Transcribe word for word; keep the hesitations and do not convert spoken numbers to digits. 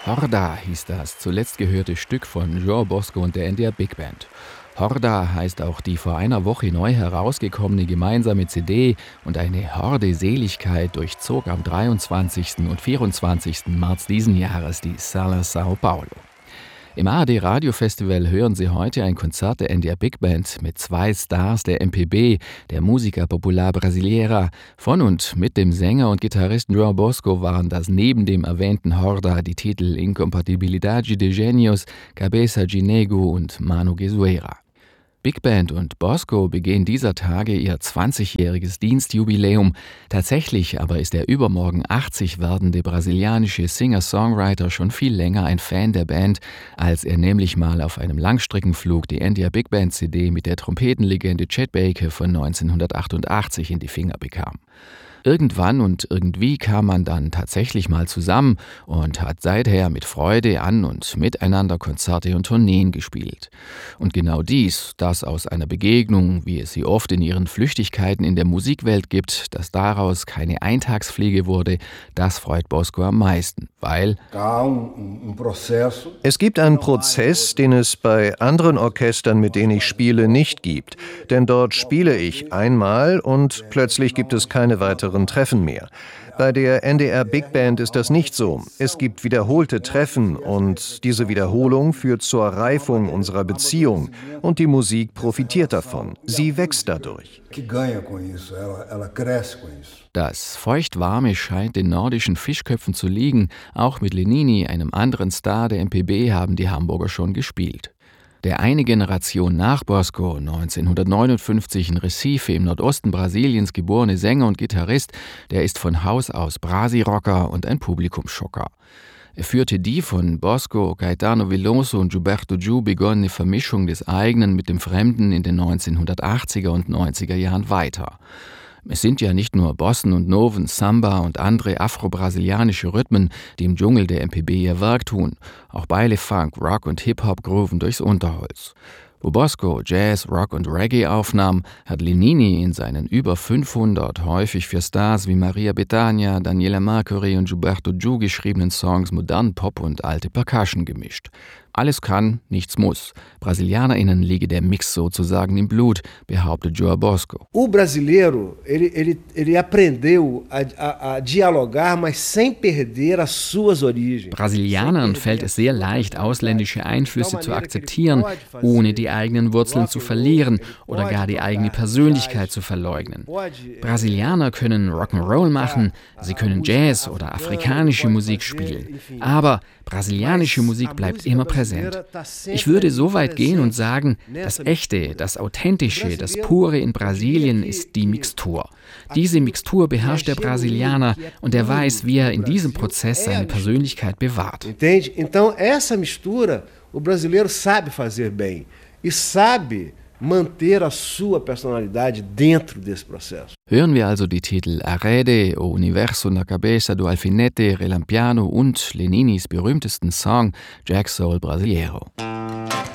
Horda hieß das zuletzt gehörte Stück von João Bosco und der N D R Big Band. Horda heißt auch die vor einer Woche neu herausgekommene gemeinsame C D und eine Horde Seligkeit durchzog am dreiundzwanzigsten und vierundzwanzigsten März diesen Jahres die Sala São Paulo. Im A R D Radiofestival hören Sie heute ein Konzert der N D R Big Band mit zwei Stars der M P B, der Música Popular Brasileira. Von und mit dem Sänger und Gitarristen João Bosco waren das neben dem erwähnten Horda die Titel Incompatibilidade de Gênios, Cabeça de Negro und Mano Guesueira. Big Band und Bosco begehen dieser Tage ihr zwanzigjähriges Dienstjubiläum. Tatsächlich aber ist der übermorgen achtzig werdende brasilianische Singer-Songwriter schon viel länger ein Fan der Band, als er nämlich mal auf einem Langstreckenflug die N D R Big Band C D mit der Trompetenlegende Chet Baker von neunzehnhundertachtundachtzig in die Finger bekam. Irgendwann und irgendwie kam man dann tatsächlich mal zusammen und hat seither mit Freude an und miteinander Konzerte und Tourneen gespielt. Und genau dies, das aus einer Begegnung, wie es sie oft in ihren Flüchtigkeiten in der Musikwelt gibt, dass daraus keine Eintagsfliege wurde, das freut Bosco am meisten, weil es gibt einen Prozess, den es bei anderen Orchestern, mit denen ich spiele, nicht gibt. Denn dort spiele ich einmal und plötzlich gibt es keine weiteren Treffen mehr. Bei der N D R Big Band ist das nicht so. Es gibt wiederholte Treffen und diese Wiederholung führt zur Reifung unserer Beziehung und die Musik profitiert davon. Sie wächst dadurch. Das Feuchtwarme scheint den nordischen Fischköpfen zu liegen. Auch mit Lenini, einem anderen Star der M P B, haben die Hamburger schon gespielt. Der eine Generation nach Bosco, neunzehnhundertneunundfünfzig in Recife im Nordosten Brasiliens geborene Sänger und Gitarrist, der ist von Haus aus Brasi-Rocker und ein Publikumsschocker. Er führte die von Bosco, Caetano Veloso und Gilberto Gil begonnene Vermischung des eigenen mit dem Fremden in den neunzehnhundertachtziger und neunziger Jahren weiter. Es sind ja nicht nur Bossen und Noven, Samba und andere afro-brasilianische Rhythmen, die im Dschungel der M P B ihr Werk tun. Auch Baile Funk, Rock und Hip-Hop grooven durchs Unterholz. Wo Bosco Jazz, Rock und Reggae aufnahm, hat Lenini in seinen über fünfhundert häufig für Stars wie Maria Bethânia, Daniela Mercury und Gilberto Gil geschriebenen Songs modernen Pop und alte Percussion gemischt. Alles kann, nichts muss. BrasilianerInnen liege der Mix sozusagen im Blut, behauptet João Bosco. O brasileiro, ele, ele, ele aprendeu a, a, a dialogar, mas sem perder as suas origens. Brasilianern fällt es sehr leicht, ausländische Einflüsse zu akzeptieren, ohne die eigenen Wurzeln zu verlieren oder gar die eigene Persönlichkeit zu verleugnen. Brasilianer können Rock'n'Roll machen, sie können Jazz oder afrikanische Musik spielen, aber brasilianische Musik bleibt immer präsent. Ich würde so weit gehen und sagen, das Echte, das Authentische, das Pure in Brasilien ist die Mixtur. Diese Mixtur beherrscht der Brasilianer und er weiß, wie er in diesem Prozess seine Persönlichkeit bewahrt. Entende? Então essa mistura, o brasileiro sabe fazer bem e sabe manter a sua personalidade dentro desse processo. Hören wir also die Titel Arede, O Universo na Cabeça do Alfinete, Relampiano und Leninis berühmtesten Song Jack Soul Brasileiro.